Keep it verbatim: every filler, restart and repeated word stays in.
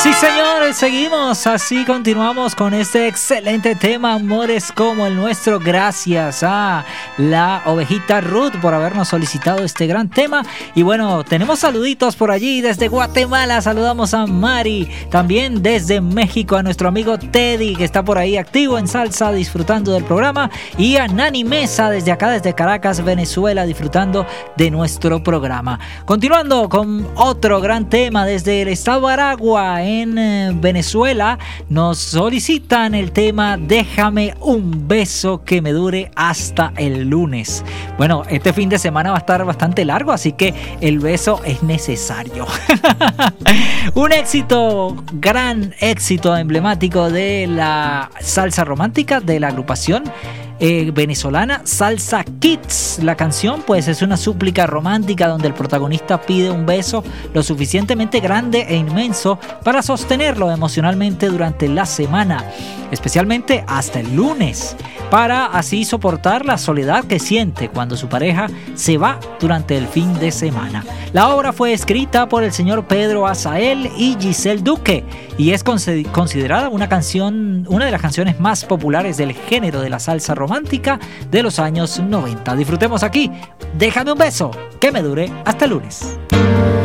Sí, señores, seguimos, así continuamos con este excelente tema, Amores como el nuestro. Gracias a la ovejita Ruth por habernos solicitado este gran tema. Y bueno, tenemos saluditos por allí desde Guatemala. Saludamos a Mari, también desde México a nuestro amigo Teddy, que está por ahí activo en salsa disfrutando del programa, y a Nani Mesa desde acá, desde Caracas, Venezuela, disfrutando de nuestro programa. Continuando con otro gran tema desde el estado de Aragua, en eh, Venezuela, nos solicitan el tema Déjame un beso que me dure hasta el lunes. Bueno, este fin de semana va a estar bastante largo, así que el beso es necesario. Un éxito, gran éxito emblemático de la salsa romántica de la agrupación Eh, venezolana Salsa Kids. La canción pues es una súplica romántica donde el protagonista pide un beso lo suficientemente grande e inmenso para sostenerlo emocionalmente durante la semana, especialmente hasta el lunes, para así soportar la soledad que siente cuando su pareja se va durante el fin de semana. La obra fue escrita por el señor Pedro Azael y Giselle Duque y es considerada una canción, una de las canciones más populares del género de la salsa romántica de los años noventa. Disfrutemos aquí, Déjame un beso que me dure hasta el lunes.